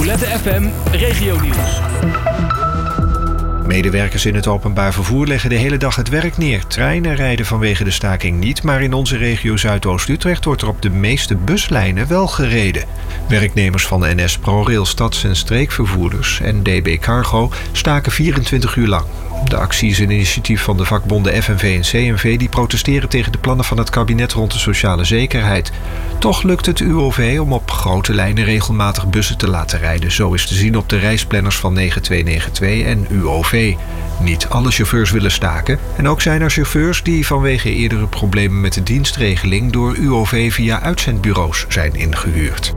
Roulette FM Regionieuws. Medewerkers in het openbaar vervoer leggen de hele dag het werk neer. Treinen rijden vanwege de staking niet, maar in onze regio Zuidoost-Utrecht wordt er op de meeste buslijnen wel gereden. Werknemers van NS ProRail stads- en streekvervoerders en DB Cargo staken 24 uur lang. De actie is een initiatief van de vakbonden FNV en CNV die protesteren tegen de plannen van het kabinet rond de sociale zekerheid. Toch lukt het UOV om op grote lijnen regelmatig bussen te laten rijden. Zo is te zien op de reisplanners van 9292 en UOV. Niet alle chauffeurs willen staken. En ook zijn er chauffeurs die vanwege eerdere problemen met de dienstregeling door UOV via uitzendbureaus zijn ingehuurd.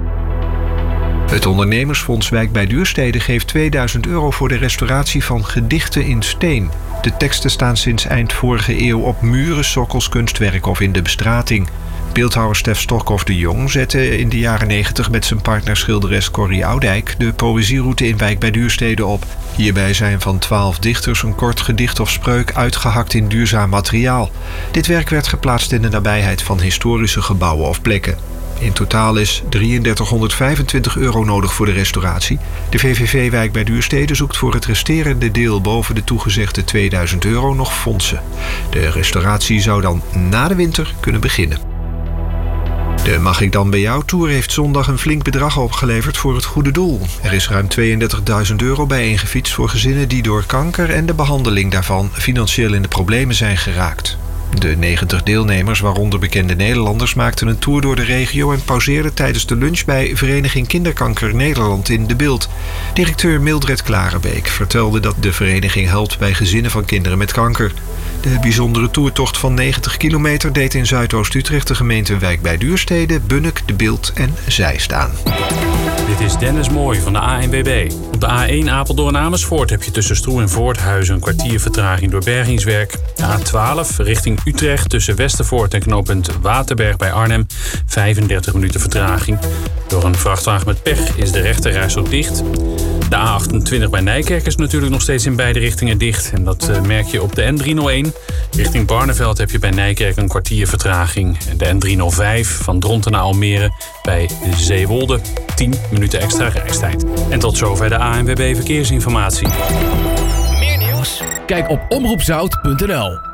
Het ondernemersfonds Wijk bij Duurstede geeft €2000 voor de restauratie van gedichten in steen. De teksten staan sinds eind vorige eeuw op muren, sokkels, kunstwerk of in de bestrating. Beeldhouwer Stef Stokhoff de Jong zette in de jaren 90 met zijn partner schilderes Corrie Oudijk de poëzieroute in Wijk bij Duurstede op. Hierbij zijn van 12 dichters een kort gedicht of spreuk uitgehakt in duurzaam materiaal. Dit werk werd geplaatst in de nabijheid van historische gebouwen of plekken. In totaal is €3325 nodig voor de restauratie. De VVV Wijk bij Duurstede zoekt voor het resterende deel boven de toegezegde €2000 nog fondsen. De restauratie zou dan na de winter kunnen beginnen. De Mag ik dan bij jou Tour heeft zondag een flink bedrag opgeleverd voor het goede doel. Er is ruim €32.000 bijeengefietst voor gezinnen die door kanker en de behandeling daarvan financieel in de problemen zijn geraakt. De 90 deelnemers, waaronder bekende Nederlanders, maakten een tour door de regio en pauzeerden tijdens de lunch bij Vereniging Kinderkanker Nederland in De Bilt. Directeur Mildred Klarenbeek vertelde dat de vereniging helpt bij gezinnen van kinderen met kanker. De bijzondere toertocht van 90 kilometer deed in Zuidoost-Utrecht de gemeenten Wijk bij Duurstede, Bunnik, De Bilt en Zeist aan. Dit is Dennis Mooij van de ANWB. Op de A1 Apeldoorn-Amersfoort heb je tussen Stroe en Voorthuizen een kwartier vertraging door bergingswerk. De A12 richting Utrecht tussen Westervoort en knooppunt Waterberg bij Arnhem. 35 minuten vertraging. Door een vrachtwagen met pech is de rechterrijstrook dicht. De A28 bij Nijkerk is natuurlijk nog steeds in beide richtingen dicht. En dat merk je op de N301. Richting Barneveld heb je bij Nijkerk een kwartier vertraging. En de N305 van Dronten naar Almere bij Zeewolde 10 minuten extra reistijd. En tot zover de ANWB Verkeersinformatie. Meer nieuws? Kijk op omroepzout.nl.